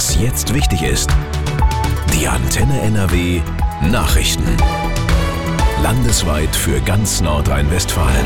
Was jetzt wichtig ist. Die Antenne NRW Nachrichten. Landesweit für ganz Nordrhein-Westfalen.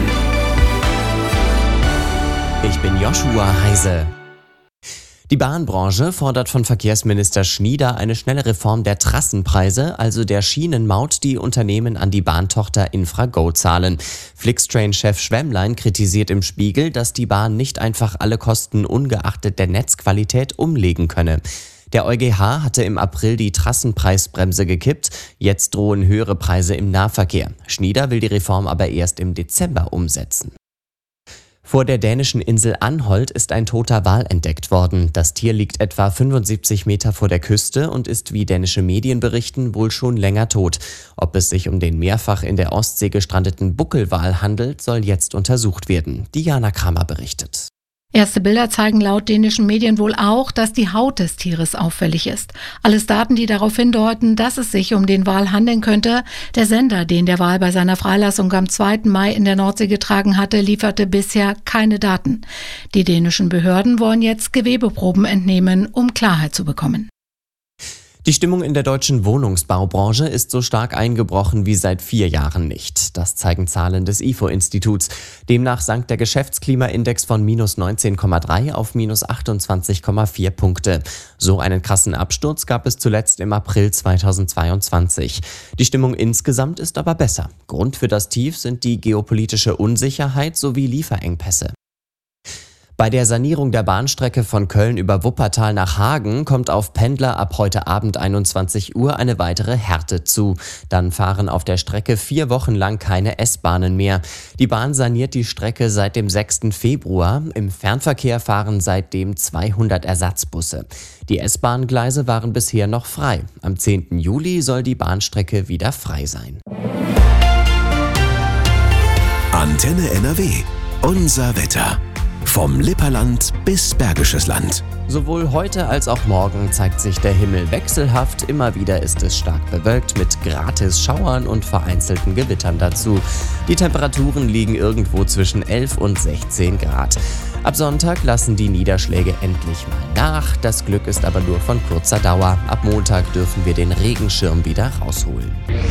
Ich bin Joshua Heise. Die Bahnbranche fordert von Verkehrsminister Schnieder eine schnelle Reform der Trassenpreise, also der Schienenmaut, die Unternehmen an die Bahntochter Infrago zahlen. Flixtrain-Chef Schwemmlein kritisiert im Spiegel, dass die Bahn nicht einfach alle Kosten ungeachtet der Netzqualität umlegen könne. Der EuGH hatte im April die Trassenpreisbremse gekippt. Jetzt drohen höhere Preise im Nahverkehr. Schnieder will die Reform aber erst im Dezember umsetzen. Vor der dänischen Insel Anholt ist ein toter Wal entdeckt worden. Das Tier liegt etwa 75 Meter vor der Küste und ist, wie dänische Medien berichten, wohl schon länger tot. Ob es sich um den mehrfach in der Ostsee gestrandeten Buckelwal handelt, soll jetzt untersucht werden. Diana Kramer berichtet. Erste Bilder zeigen laut dänischen Medien wohl auch, dass die Haut des Tieres auffällig ist. Alles Daten, die darauf hindeuten, dass es sich um den Wal handeln könnte. Der Sender, den der Wal bei seiner Freilassung am 2. Mai in der Nordsee getragen hatte, lieferte bisher keine Daten. Die dänischen Behörden wollen jetzt Gewebeproben entnehmen, um Klarheit zu bekommen. Die Stimmung in der deutschen Wohnungsbaubranche ist so stark eingebrochen wie seit 4 Jahren nicht. Das zeigen Zahlen des IFO-Instituts. Demnach sank der Geschäftsklimaindex von -19,3 auf -28,4 Punkte. So einen krassen Absturz gab es zuletzt im April 2022. Die Stimmung insgesamt ist aber besser. Grund für das Tief sind die geopolitische Unsicherheit sowie Lieferengpässe. Bei der Sanierung der Bahnstrecke von Köln über Wuppertal nach Hagen kommt auf Pendler ab heute Abend 21 Uhr eine weitere Härte zu. Dann fahren auf der Strecke 4 Wochen lang keine S-Bahnen mehr. Die Bahn saniert die Strecke seit dem 6. Februar. Im Fernverkehr fahren seitdem 200 Ersatzbusse. Die S-Bahn-Gleise waren bisher noch frei. Am 10. Juli soll die Bahnstrecke wieder frei sein. Antenne NRW. Unser Wetter. Vom Lipperland bis Bergisches Land. Sowohl heute als auch morgen zeigt sich der Himmel wechselhaft. Immer wieder ist es stark bewölkt mit Gratis-Schauern und vereinzelten Gewittern dazu. Die Temperaturen liegen irgendwo zwischen 11 und 16 Grad. Ab Sonntag lassen die Niederschläge endlich mal nach. Das Glück ist aber nur von kurzer Dauer. Ab Montag dürfen wir den Regenschirm wieder rausholen.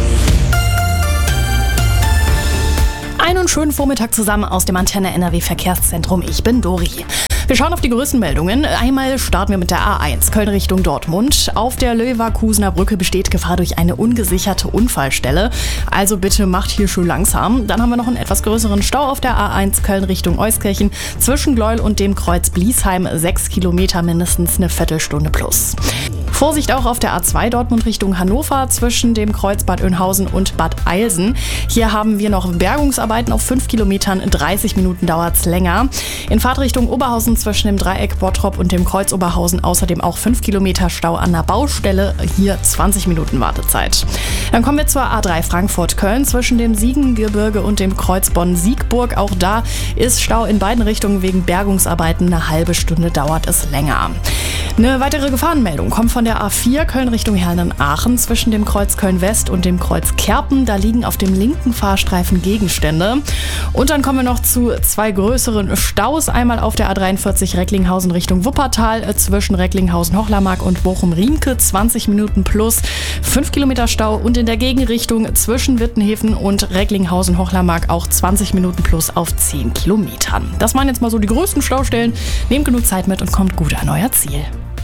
Einen schönen Vormittag zusammen aus dem Antenne NRW Verkehrszentrum. Ich bin Dori. Wir schauen auf die größten Meldungen. Einmal starten wir mit der A1 Köln Richtung Dortmund. Auf der Leverkusener Brücke besteht Gefahr durch eine ungesicherte Unfallstelle. Also bitte macht hier schön langsam. Dann haben wir noch einen etwas größeren Stau auf der A1 Köln Richtung Euskirchen. Zwischen Gleuel und dem Kreuz Bliesheim 6 Kilometer, mindestens eine Viertelstunde plus. Vorsicht auch auf der A2 Dortmund Richtung Hannover zwischen dem Kreuz Bad Oeynhausen und Bad Eilsen. Hier haben wir noch Bergungsarbeiten auf 5 Kilometern, 30 Minuten dauert's länger. In Fahrtrichtung Oberhausen zwischen dem Dreieck Bottrop und dem Kreuz Oberhausen außerdem auch 5 Kilometer Stau an der Baustelle. Hier 20 Minuten Wartezeit. Dann kommen wir zur A3 Frankfurt-Köln zwischen dem Siegengebirge und dem Kreuz Bonn-Siegburg. Auch da ist Stau in beiden Richtungen wegen Bergungsarbeiten. Eine halbe Stunde dauert es länger. Eine weitere Gefahrenmeldung kommt von der A4 Köln Richtung Herne-Aachen zwischen dem Kreuz Köln-West und dem Kreuz Kerpen. Da liegen auf dem linken Fahrstreifen Gegenstände. Und dann kommen wir noch zu 2 größeren Staus. Einmal auf der A43 Recklinghausen Richtung Wuppertal zwischen Recklinghausen-Hochlermark und Bochum-Riemke 20 Minuten plus 5 Kilometer Stau. Und in der Gegenrichtung zwischen Wittenhäfen und Recklinghausen-Hochlermark auch 20 Minuten plus auf 10 Kilometern. Das waren jetzt mal so die größten Staustellen. Nehmt genug Zeit mit und kommt gut an euer Ziel.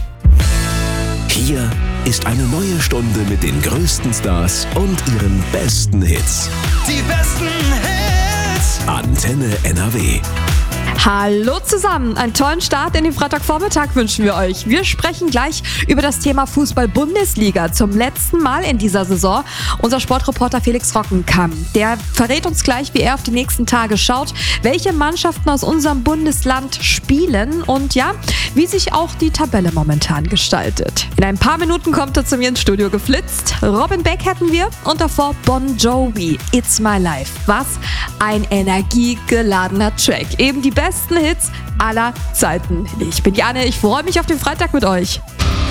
Hier ist eine neue Stunde mit den größten Stars und ihren besten Hits. Die besten Hits. Antenne NRW. Hallo zusammen, einen tollen Start in den Freitagvormittag wünschen wir euch. Wir sprechen gleich über das Thema Fußball-Bundesliga zum letzten Mal in dieser Saison. Unser Sportreporter Felix Rockenkamp, der verrät uns gleich, wie er auf die nächsten Tage schaut, welche Mannschaften aus unserem Bundesland spielen und ja, wie sich auch die Tabelle momentan gestaltet. In ein paar Minuten kommt er zu mir ins Studio geflitzt. Robin Beck hätten wir und davor Bon Jovi, It's My Life. Was ein energiegeladener Track. Eben die besten Hits aller Zeiten. Ich bin Janne, ich freue mich auf den Freitag mit euch.